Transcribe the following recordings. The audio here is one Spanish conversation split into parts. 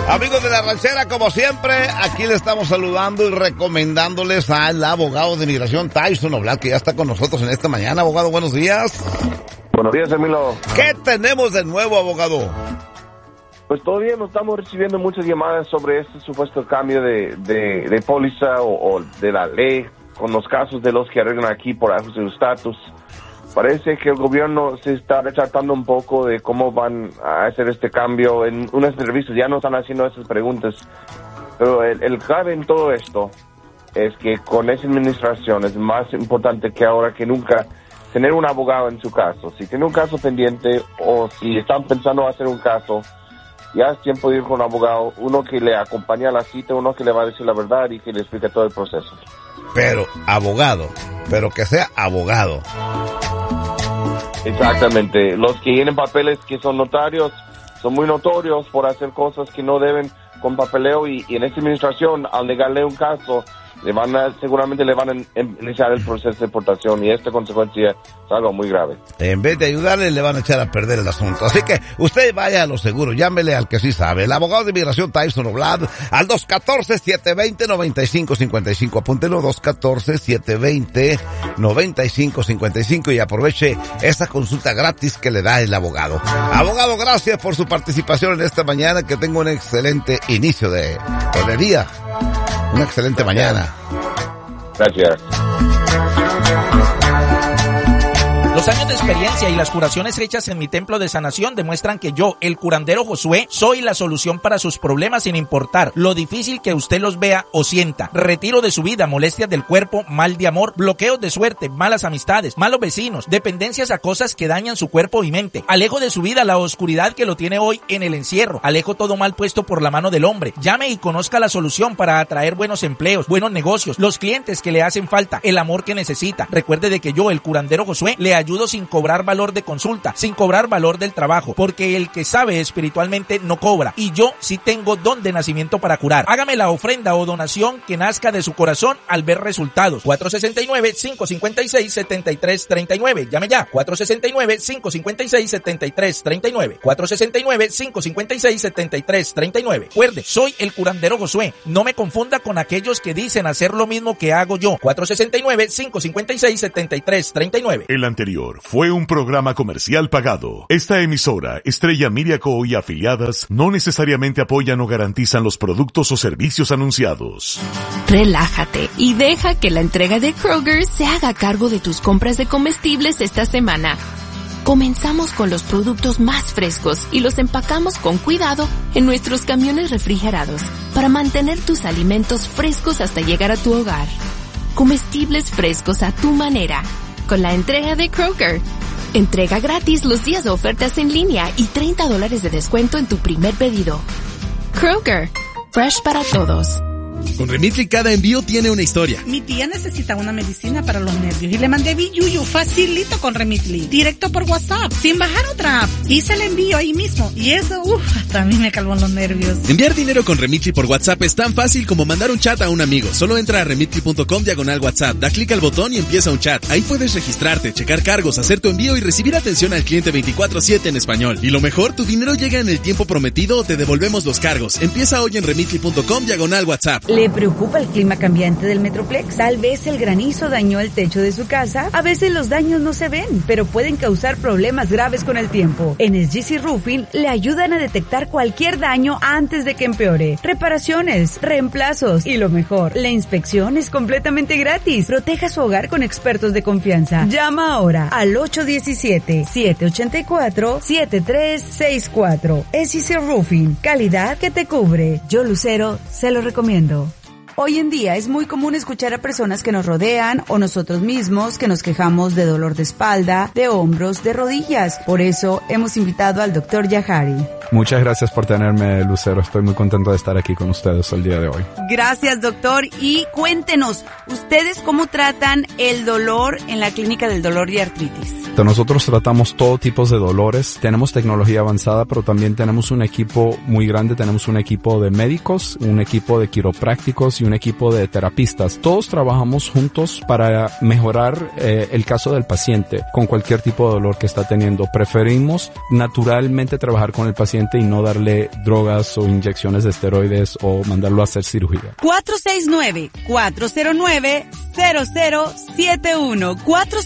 Amigos de La Ranchera, como siempre, aquí le estamos saludando y recomendándoles al abogado de inmigración Tyson Oblad, que ya está con nosotros en esta mañana. Abogado, buenos días. Buenos días, Emilio. ¿Qué tenemos de nuevo, abogado? Pues todavía no estamos recibiendo muchas llamadas sobre este supuesto cambio de póliza o de la ley con los casos de los que arreglan aquí por ajuste de estatus. Parece que el gobierno se está retractando un poco de cómo van a hacer este cambio. En unas entrevistas ya no están haciendo esas preguntas. Pero el clave en todo esto es que con esa administración es más importante que ahora que nunca tener un abogado en su caso. Si tiene un caso pendiente o si están pensando hacer un caso, ya es tiempo de ir con un abogado, uno que le acompañe a la cita, uno que le va a decir la verdad y que le explique todo el proceso. Pero abogado, pero que sea abogado. Exactamente. Los que tienen papeles que son notarios son muy notorios por hacer cosas que no deben con papeleo y en esta administración, al negarle un caso, seguramente le van a iniciar el proceso de deportación y esta consecuencia es algo muy grave. En vez de ayudarle, le van a echar a perder el asunto. Así que usted vaya a lo seguro, llámele al que sí sabe. El abogado de inmigración Tyson Oblad al 214-720-9555. Apúntelo, 214-720-9555 y aproveche esa consulta gratis que le da el abogado. Abogado, gracias por su participación en esta mañana. Que tenga un excelente inicio de día. Una excelente mañana. Gracias. Los años de experiencia y las curaciones hechas en mi templo de sanación demuestran que yo, el curandero Josué, soy la solución para sus problemas sin importar lo difícil que usted los vea o sienta. Retiro de su vida molestias del cuerpo, mal de amor, bloqueos de suerte, malas amistades, malos vecinos, dependencias a cosas que dañan su cuerpo y mente. Alejo de su vida la oscuridad que lo tiene hoy en el encierro. Alejo todo mal puesto por la mano del hombre. Llame y conozca la solución para atraer buenos empleos, buenos negocios, los clientes que le hacen falta, el amor que necesita. Recuerde de que yo, el curandero Josué, le ayudo sin cobrar valor de consulta, sin cobrar valor del trabajo, porque el que sabe espiritualmente no cobra, y yo sí tengo don de nacimiento para curar. Hágame la ofrenda o donación que nazca de su corazón al ver resultados. 469-556-7339. Llame ya. 469-556-7339. 469-556-7339. Recuerde, soy el curandero Josué. No me confunda con aquellos que dicen hacer lo mismo que hago yo. 469-556-7339. El anterior fue un programa comercial pagado. Esta emisora, Estrella Media Co. y afiliadas, no necesariamente apoyan o garantizan los productos o servicios anunciados. Relájate y deja que la entrega de Kroger se haga cargo de tus compras de comestibles esta semana. Comenzamos con los productos más frescos y los empacamos con cuidado en nuestros camiones refrigerados para mantener tus alimentos frescos hasta llegar a tu hogar. Comestibles frescos a tu manera. Con la entrega de Kroger. Entrega gratis los días de ofertas en línea y $30 de descuento en tu primer pedido. Kroger. Fresh para todos. Con Remitly cada envío tiene una historia. Mi tía necesita una medicina para los nervios y le mandé Biyuyu facilito con Remitly, directo por WhatsApp, sin bajar otra app. Hice el envío ahí mismo y eso, hasta a mí me calmó los nervios. Enviar dinero con Remitly por WhatsApp es tan fácil como mandar un chat a un amigo. Solo entra a remitly.com/WhatsApp, da clic al botón y empieza un chat. Ahí puedes registrarte, checar cargos, hacer tu envío y recibir atención al cliente 24/7 en español. Y lo mejor, tu dinero llega en el tiempo prometido o te devolvemos los cargos. Empieza hoy en remitly.com/WhatsApp. ¿Le preocupa el clima cambiante del Metroplex? Tal vez el granizo dañó el techo de su casa. A veces los daños no se ven, pero pueden causar problemas graves con el tiempo. En SGC Roofing le ayudan a detectar cualquier daño antes de que empeore. Reparaciones, reemplazos y lo mejor, la inspección es completamente gratis. Proteja su hogar con expertos de confianza. Llama ahora al 817-784-7364. SGC Roofing, calidad que te cubre. Yo, Lucero, se lo recomiendo. Hoy en día es muy común escuchar a personas que nos rodean o nosotros mismos que nos quejamos de dolor de espalda, de hombros, de rodillas. Por eso hemos invitado al Dr. Yahari. Muchas gracias por tenerme, Lucero. Estoy muy contento de estar aquí con ustedes el día de hoy. Gracias, doctor. Y cuéntenos, ¿ustedes cómo tratan el dolor en la clínica del dolor y artritis? Correcto, nosotros tratamos todo tipo de dolores, tenemos tecnología avanzada, pero también tenemos un equipo muy grande, tenemos un equipo de médicos, un equipo de quiroprácticos y un equipo de terapistas. Todos trabajamos juntos para mejorar el caso del paciente con cualquier tipo de dolor que está teniendo. Preferimos naturalmente trabajar con el paciente y no darle drogas o inyecciones de esteroides o mandarlo a hacer cirugía. 469-409-0071.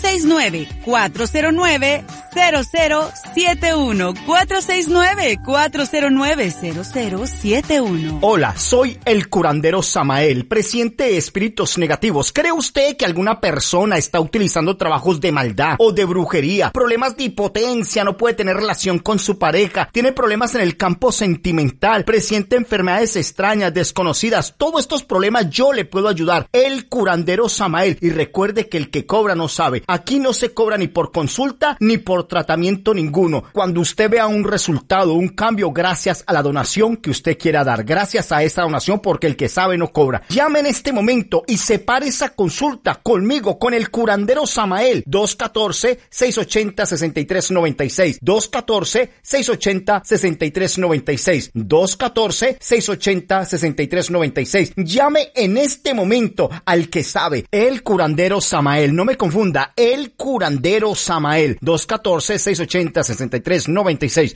469-409-0071. 469-409-0071. Hola, soy el curandero Samael, presidente de Espíritus Negativos. ¿Cree usted que alguna persona está utilizando trabajos de maldad o de brujería, problemas de impotencia, no puede tener relación con su pareja, tiene problemas en el campo sentimental, presiente enfermedades extrañas, desconocidas? Todos estos problemas yo le puedo ayudar, el curandero Samael. Y recuerde que el que cobra no sabe. Aquí no se cobra ni por consulta ni por tratamiento ninguno. Cuando usted vea un resultado, un cambio, gracias a la donación que usted quiera dar, gracias a esta donación, porque el que sabe no cobra. Llame en este momento y separe esa consulta conmigo, con el curandero Samael. 214-680-6396. 214-680-6396. 214-680-6396. Llame en este momento al que sabe, el curandero Samael. No me confunda, el curandero Samael. 214-680-6396.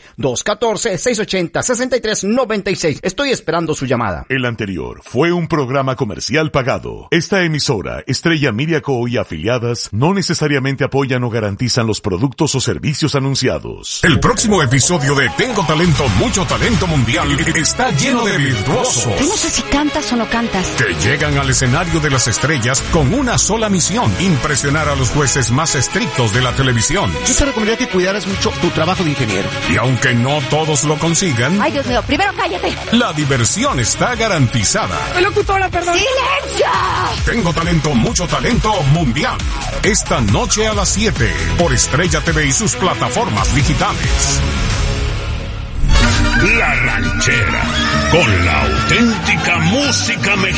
214-680-6396. Estoy esperando su llamada. El anterior fue un programa comercial pagado. Esta emisora, Estrella Media Co. y afiliadas, no necesariamente apoyan o garantizan los productos o servicios anunciados. El próximo episodio de Tengo Talento, Mucho Talento Mundial está lleno de virtuosos. Yo no sé si cantas o no cantas. Que llegan al escenario de las estrellas con una sola misión: impresionar a los jueces más estrictos de la televisión. Yo te recomendaría que cuidaras mucho tu trabajo de ingeniero. Y aunque no todos lo consigan... Ay, Dios mío, primero cállate. La diversión está garantizada. ¡Locutora, perdón! ¡Silencio! Tengo Talento, Mucho Talento Mundial. Esta noche a las 7 por Estrella TV y sus plataformas digitales. La Ranchera, con la auténtica música mexicana.